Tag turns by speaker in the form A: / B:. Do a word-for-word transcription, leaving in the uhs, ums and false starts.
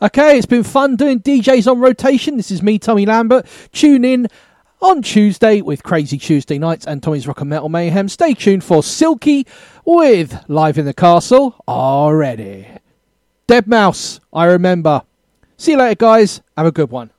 A: Okay, it's been fun doing D Js on rotation. This is me, Tommy Lambert. Tune in on Tuesday with Crazy Tuesday Nights and Tommy's Rock and Metal Mayhem. Stay tuned for Silky with Live in the Castle already. Dead Mouse, I remember. See you later, guys. Have a good one.